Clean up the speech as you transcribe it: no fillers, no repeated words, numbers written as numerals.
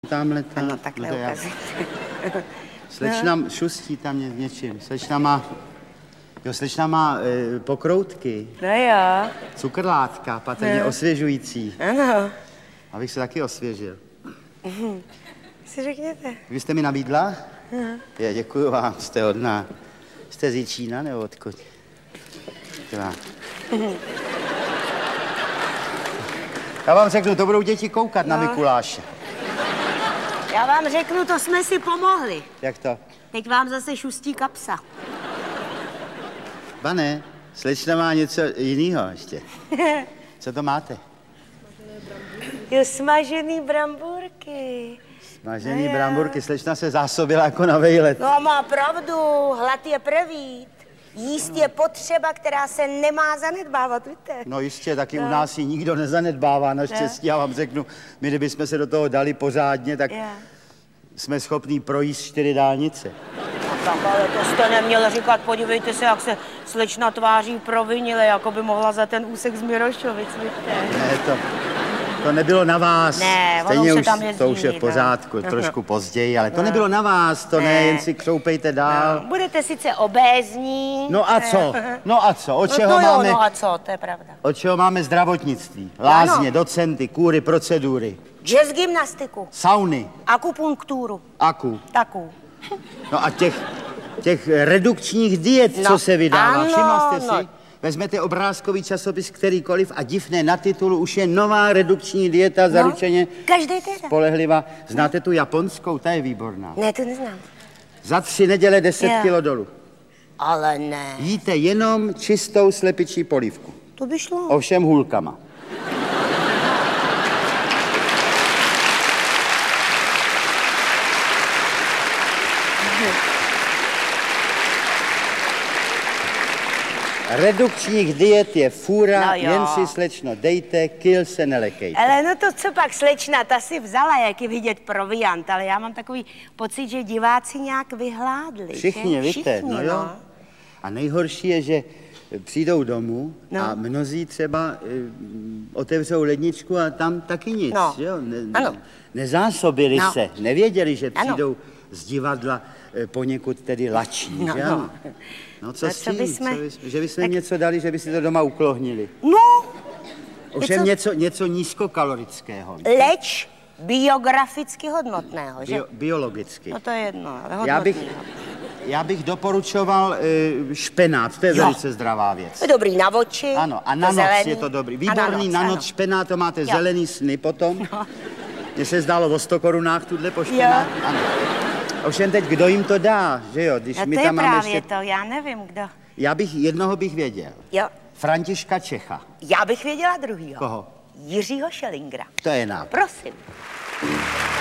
Tamhle tam. Ano, tak neukazujte. Slečna šustí tam něčím. Slečna má pokroutky. No jo. Cukrlátka, patrně osvěžující. Ano. Abych se taky osvěžil. Si řekněte. Vy jste mi nabídla? Je, děkuju vám, jste hodná. Jste z Jičína nebo odkud? Já vám řeknu, to budou děti koukat na Mikuláše. Já vám řeknu, to jsme si pomohli. Jak to? Teď vám zase šustí kapsa. Pane, slečna má něco jiného ještě. Co to máte? Jo, smažený brambůrky. Smažený brambůrky, slečna se zásobila jako na vejlet. No má pravdu, hlad je prvít. Jíst je potřeba, která se nemá zanedbávat, víte? No jistě, taky u nás ji nikdo nezanedbává, naštěstí. Já vám řeknu, my kdybychom se do toho dali pořádně, tak jsme schopní projíst 4 dálnice. Tak ale to jste neměl říkat, podívejte se, jak se slečna tváří provinile, jako by mohla za ten úsek z Mirošovic, víte? Ne, to nebylo na vás. Ne, stejně už, tam to už je v pořádku, trošku později, ale to nebylo na vás, to ne, jen si křoupejte dál. No, budete sice obézní. No a co? No a co? Od čeho no máme? Jo, no a co, to je pravda. Od čeho máme zdravotnictví? Lázně, docenty, kůry, procedury. Jazz gymnastiku. Sauny. Akupunkturu. Taku. No a těch redukčních diet, co se vydává, všimla jste si? Vezmete obrázkový časopis kterýkoliv a divné na titulu už je nová redukční dieta, zaručeně spolehlivá. Znáte tu japonskou, ta je výborná. Ne, to neznám. Za 3 neděle 10 kilo dolů. Ale ne. Jíte jenom čistou slepičí polívku. To by šlo. Ovšem hůlkama. Redukčních diet je fůra, no jen si, slečno, dejte, kil se nelekejte. Ale no to co pak slečna, ta si vzala, jak je vidět proviant, ale já mám takový pocit, že diváci nějak vyhládli. Všichni, víte, no jo. A nejhorší je, že přijdou domů a mnozí třeba otevřou ledničku a tam taky nic, jo? Nezásobili se, nevěděli, že přijdou z divadla poněkud tedy lační, že ano? No co s tím? Že bychom něco dali, že by si to doma uklohnili. No. Ovšem něco nízkokalorického. Leč biograficky hodnotného, že? Biologicky. No to je jedno, ale hodnotného. Já bych doporučoval špenát, to je velice zdravá věc. Je dobrý na oči. Ano, a na noc je to dobrý. Výborný na noc špenát, to máte zelený sny potom. Mně se zdálo o 100 korunách tuhle po špenát. Ano. Ovšem teď, kdo jim to dá, že jo? Když my to tam je máme právě to, já nevím, kdo. Jednoho bych věděl. Jo. Františka Čecha. Já bych věděla druhýho. Koho? Jiřího Šelingra. To je nápad. Prosím.